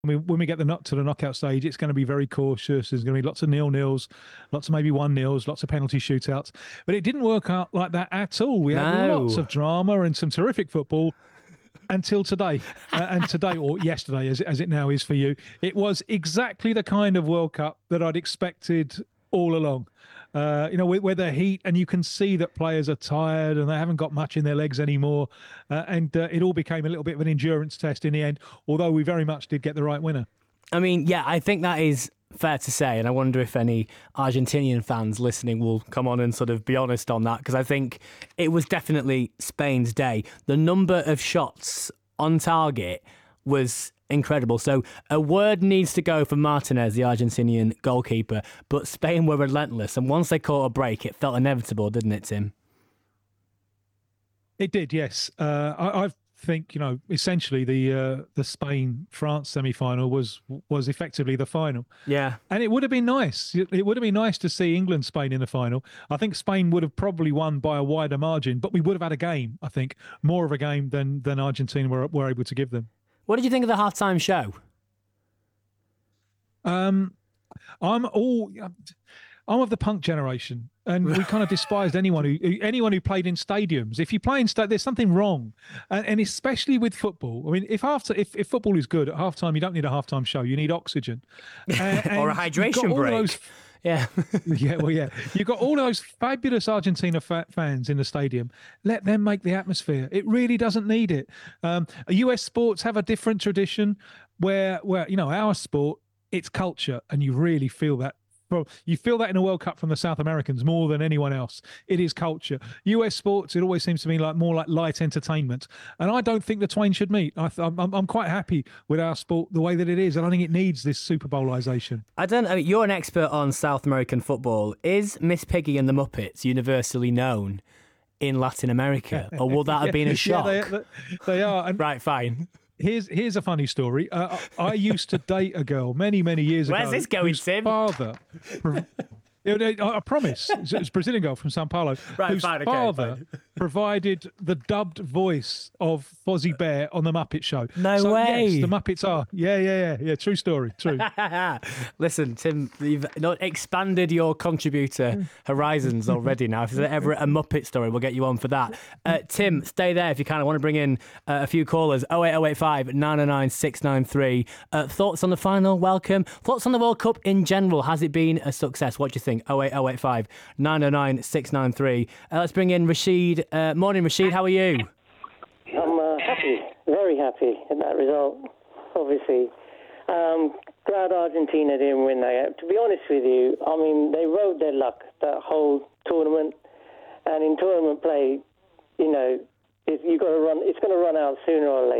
when we get to the knockout stage, it's going to be very cautious. There's going to be lots of 0-0s, lots of maybe 1-0s, lots of penalty shootouts. But it didn't work out like that at all. We had lots of drama and some terrific football until today. And today, or yesterday, as it now is for you, it was exactly the kind of World Cup that I'd expected all along. With the heat, and you can see that players are tired and they haven't got much in their legs anymore. And it all became a little bit of an endurance test in the end, although we very much did get the right winner. I mean, yeah, I think that is fair to say. And I wonder if any Argentinian fans listening will come on and sort of be honest on that, because I think it was definitely Spain's day. The number of shots on target was incredible. So a word needs to go for Martinez, the Argentinian goalkeeper, but Spain were relentless, and once they caught a break, it felt inevitable, didn't it, Tim? It did, yes. I think, essentially the Spain-France semi-final was effectively the final. Yeah. And it would have been nice. It would have been nice to see England-Spain in the final. I think Spain would have probably won by a wider margin, but we would have had a game, I think, more of a game than Argentina were able to give them. What did you think of the halftime show? I'm of the punk generation, and we kind of despised anyone who played in stadiums. If you play in there's something wrong, and especially with football. I mean, if football is good at halftime, you don't need a halftime show. You need oxygen or a hydration break. Yeah. Yeah. You've got all those fabulous Argentina fans in the stadium. Let them make the atmosphere. It really doesn't need it. US sports have a different tradition where our sport, it's culture, and you really feel that. Well, you feel that in a World Cup from the South Americans more than anyone else. It is culture. US sports, it always seems to me more like light entertainment. And I don't think the twain should meet. I'm quite happy with our sport the way that it is. I don't think it needs this Super Bowlisation. You're an expert on South American football. Is Miss Piggy and the Muppets universally known in Latin America? Or will that have been a shock? Yeah, they are. And right, fine. Here's a funny story. I used to date a girl many, many years ago. Where's this going, Tim? Father, I promise, it's a Brazilian girl from Sao Paulo, whose father provided the dubbed voice of Fozzie Bear on the Muppet Show. No way. Yes, the Muppets are. Yeah. True story. True. Listen, Tim, you've not expanded your contributor horizons already now. If there's ever a Muppet story, we'll get you on for that. Tim, stay there if you can. I want to bring in a few callers. 08085 909 693. Thoughts on the final? Welcome. Thoughts on the World Cup in general? Has it been a success? What do you think? 08085 909 693. Let's bring in Rashid. Morning, Rashid. How are you? I'm happy, very happy in that result, obviously. Glad Argentina didn't win that. To be honest with you, I mean, they rode their luck that whole tournament. And in tournament play, it's going to run out sooner or later.